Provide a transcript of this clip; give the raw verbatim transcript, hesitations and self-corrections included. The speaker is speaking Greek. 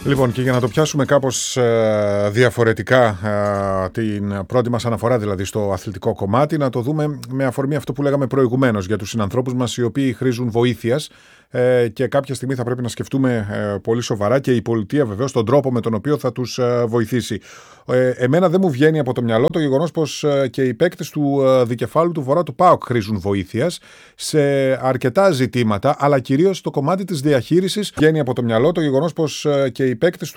Λοιπόν, και για να το πιάσουμε κάπως ε, διαφορετικά ε, την πρώτη μας αναφορά δηλαδή στο αθλητικό κομμάτι, να το δούμε με αφορμή αυτό που λέγαμε προηγουμένως για τους συνανθρώπους μας οι οποίοι χρήζουν βοήθειας ε, και κάποια στιγμή θα πρέπει να σκεφτούμε ε, πολύ σοβαρά και η πολιτεία βεβαίως τον τρόπο με τον οποίο θα τους ε, βοηθήσει. Ε, εμένα δεν μου βγαίνει από το μυαλό το γεγονός πως ε, και οι παίκτες του ε, δικεφάλου του Βορρά του ΠΑΟΚ χρήζουν βοήθειας σε αρκετά ζητήματα, αλλά κυρίως στο κομμάτι της διαχείρισης. Βγαίνει από το μυαλό το γεγονός πως ε, και οι παίκτες